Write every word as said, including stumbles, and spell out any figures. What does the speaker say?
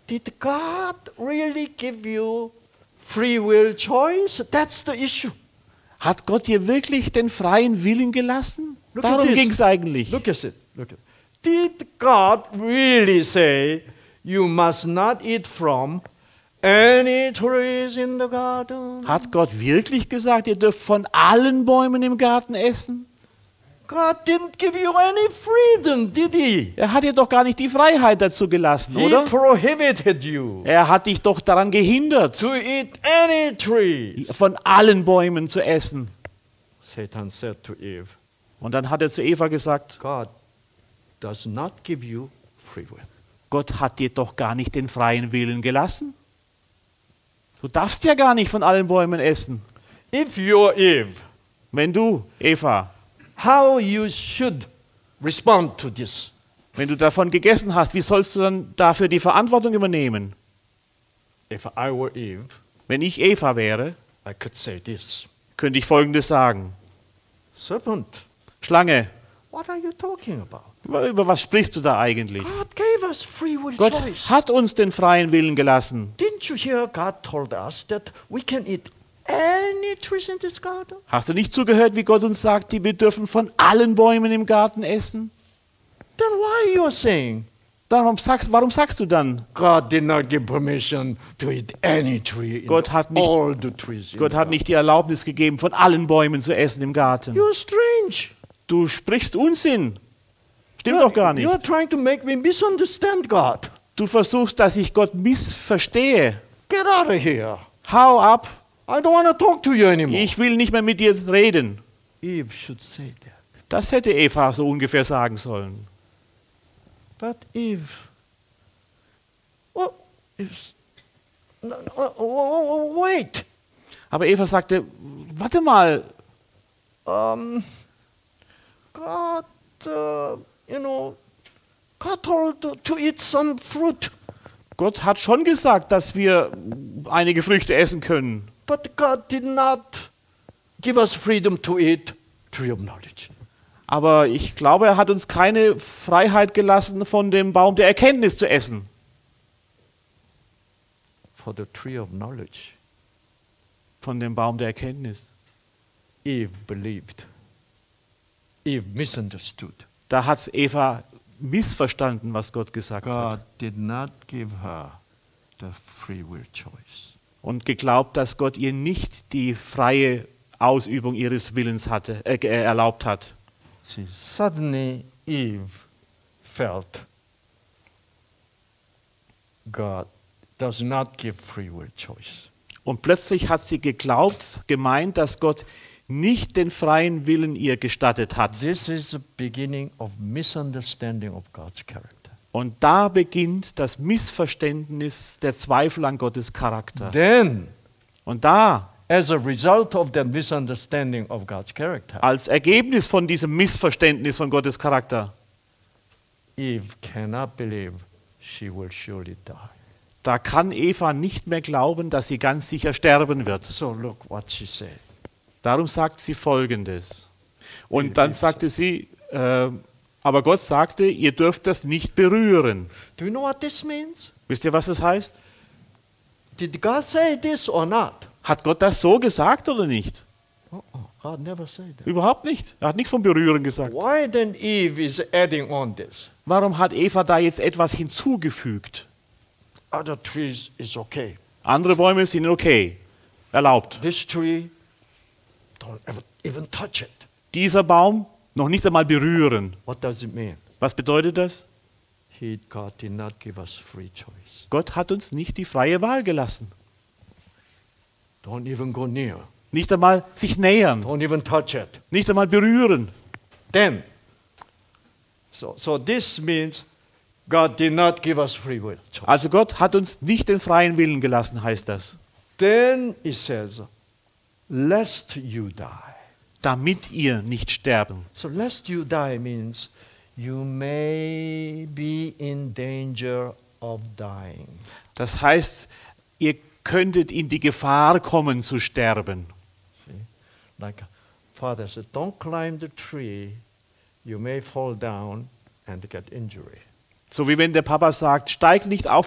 Did God really give you free will choice? That's the issue. Hat Gott dir wirklich den freien Willen gelassen? Look at Darum this. ging es eigentlich. Look at it. Look at it. Did God really say you must not eat from any trees in the garden? Hat Gott wirklich gesagt, ihr dürft von allen Bäumen im Garten essen? God didn't give you any freedom, did he? Er hat dir doch gar nicht die Freiheit dazu gelassen, He oder? prohibited you Er hat dich doch daran gehindert, to eat any tree. von allen Bäumen zu essen. Satan said to Eve, Und dann hat er zu Eva gesagt, God does not give you free will. Gott hat dir doch gar nicht den freien Willen gelassen. Du darfst ja gar nicht von allen Bäumen essen. If you're Eve, Wenn du, Eva, how you should respond to this? wenn du davon gegessen hast, wie sollst du dann dafür die Verantwortung übernehmen? If I were Eve, Wenn ich Eva wäre, I could say this. könnte ich Folgendes sagen. Serpent, Schlange, what are you talking about? über, über was sprichst du da eigentlich? God gave us free will Gott choice. hat uns den freien Willen gelassen. Didn't you hear God told us that we can eat any trees in this garden? Hast du nicht zugehört, wie Gott uns sagt, wir dürfen von allen Bäumen im Garten essen? Then why you are saying Darum sagst, warum sagst du dann, God did not give permission to eat any tree in Gott hat nicht- all the trees in Gott the hat garden? nicht die Erlaubnis gegeben, von allen Bäumen zu essen im Garten? You're strange. Du sprichst Unsinn. Stimmt doch gar nicht. You're trying to make me misunderstand God. Du versuchst, dass ich Gott missverstehe. Get out of here. Hau ab. I don't want to talk to you anymore. Ich will nicht mehr mit dir reden. Eve should say that. Das hätte Eva so ungefähr sagen sollen. But Eve, well, if, no, no, oh, oh, wait. Aber Eva sagte, warte mal, Um, God, uh, you know, God told to, to eat some fruit, Gott hat schon gesagt, dass wir einige Früchte essen können. but God did not give us freedom to eat tree of knowledge. Aber ich glaube, er hat uns keine Freiheit gelassen, von dem Baum der Erkenntnis zu essen. For the tree of knowledge, Von dem Baum der Erkenntnis. Eve believed. Eve misunderstood. Da hat Eva missverstanden, was Gott gesagt God hat. did not give her the free will choice. Und geglaubt, dass Gott ihr nicht die freie Ausübung ihres Willens hatte, äh, äh, erlaubt hat. See, suddenly Eve felt God does not give free will choice. Und plötzlich hat sie geglaubt, gemeint, dass Gott nicht den freien Willen ihr gestattet hat. This is the beginning of misunderstanding of God's character. Und da beginnt das Missverständnis, der Zweifel an Gottes Charakter. Then, Und da, as a result of that misunderstanding of God's character, als Ergebnis von diesem Missverständnis von Gottes Charakter, Eve cannot believe she will surely die. da kann Eva nicht mehr glauben, dass sie ganz sicher sterben wird. So look what she said. Darum sagt sie Folgendes. Und dann sagte sie, äh, aber Gott sagte, ihr dürft das nicht berühren. Do you know what this means? Wisst ihr, was das heißt? Did God say this or not? Hat Gott das so gesagt oder nicht? Uh-uh, God never said that. Überhaupt nicht. Er hat nichts von Berühren gesagt. Why then Eve is adding on this? Warum hat Eva da jetzt etwas hinzugefügt? Other trees is okay. Andere Bäume sind okay, erlaubt. This tree, don't ever even touch it. Dieser Baum noch nicht einmal berühren. What does it mean? Was bedeutet das? He, God did not give us free choice. Gott hat uns nicht die freie Wahl gelassen. Don't even go near. Nicht einmal sich nähern, Don't even touch it. nicht einmal berühren. Then, so, so this means God did not give us free will. choice. Also Gott hat uns nicht den freien Willen gelassen, heißt das. Then it says, lest you die. Damit ihr nicht sterben. So lest you die means you may be in danger of dying. Das heißt, ihr könntet in die Gefahr kommen zu sterben. See? Like Father said, don't climb the tree, you may fall down and get injury. So wie wenn der Papa sagt, steig nicht auf